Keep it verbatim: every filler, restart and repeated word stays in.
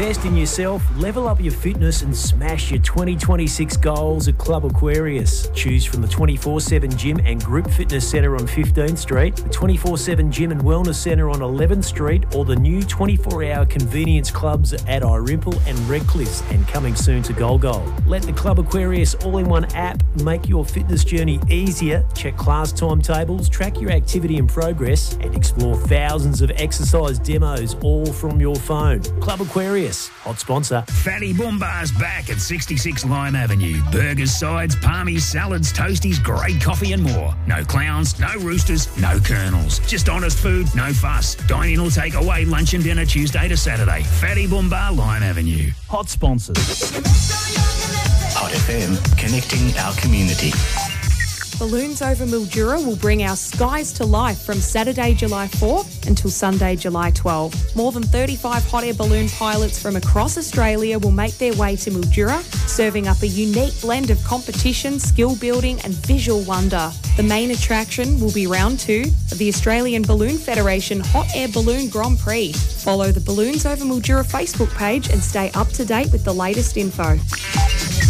Invest in yourself, level up your fitness and smash your twenty twenty-six goals at Club Aquarius. Choose from the twenty-four seven Gym and Group Fitness Centre on fifteenth Street, the twenty-four seven Gym and Wellness Centre on eleventh Street, or the new twenty-four hour convenience clubs at Irimple and Redcliffe, and coming soon to Golgol. Let the Club Aquarius all-in-one app make your fitness journey easier. Check class timetables, track your activity and progress, and explore thousands of exercise demos all from your phone. Club Aquarius, hot sponsor. Fatty Boombar's back at sixty-six Lime Avenue. Burgers, sides, palmies, salads, toasties, great coffee and more. No clowns, no roosters, no colonels. Just honest food, no fuss. Dine in or take away lunch and dinner Tuesday to Saturday. Fatty Boombar, Lime Avenue. Hot sponsors. Hot F M, connecting our community. Balloons over Mildura will bring our skies to life from Saturday, July fourth until Sunday, July twelfth. More than thirty-five hot air balloon pilots from across Australia will make their way to Mildura, serving up a unique blend of competition, skill building and visual wonder. The main attraction will be round two of the Australian Balloon Federation Hot Air Balloon Grand Prix. Follow the Balloons over Mildura Facebook page and stay up to date with the latest info.